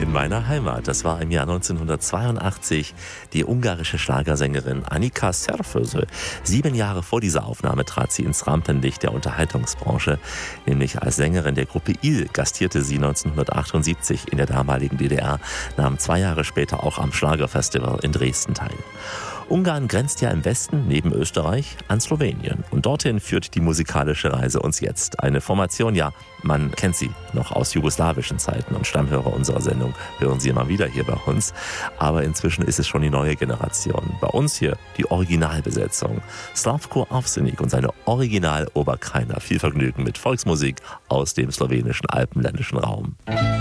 in meiner Heimat. Das war im Jahr 1982 die ungarische Schlagersängerin Annika Szerföse. 7 Jahre vor dieser Aufnahme trat sie ins Rampenlicht der Unterhaltungsbranche. Nämlich als Sängerin der Gruppe Il gastierte sie 1978 in der damaligen DDR, nahm 2 Jahre später auch am Schlagerfestival in Dresden teil. Ungarn grenzt ja im Westen, neben Österreich, an Slowenien. Und dorthin führt die musikalische Reise uns jetzt. Eine Formation, ja, man kennt sie noch aus jugoslawischen Zeiten und Stammhörer unserer Sendung hören sie immer wieder hier bei uns. Aber inzwischen ist es schon die neue Generation. Bei uns hier die Originalbesetzung. Slavko Avsenik und seine Original-Oberkrainer. Viel Vergnügen mit Volksmusik aus dem slowenischen alpenländischen Raum.